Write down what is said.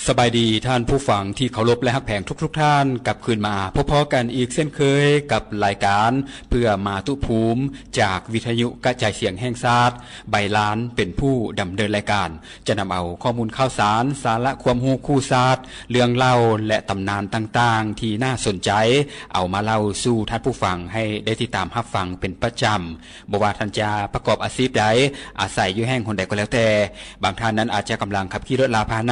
สบายดีท่านผู้ฟังที่เคารพและฮักแพงทุกท่านกลับคืนมาพบกันอีกเช่นเคยกับรายการเพื่อมาตุภูมิจากวิทยุกระจายเสียงแห่งชาติใบล้านเป็นผู้ดำเนินรายการจะนำเอาข้อมูลข่าวสารสาระความรู้คู่ศาสตร์เรื่องเล่าและตำนานต่างๆที่น่าสนใจเอามาเล่าสู่ท่านผู้ฟังให้ได้ติดตามรับฟังเป็นประจำบ่ว่าท่านจะประกอบอาชีพใดอาศัยอยู่แห่งหนใดก็แล้วแต่บางท่านนั้นอาจจะกำลังขับขี่รถลาพาหนะ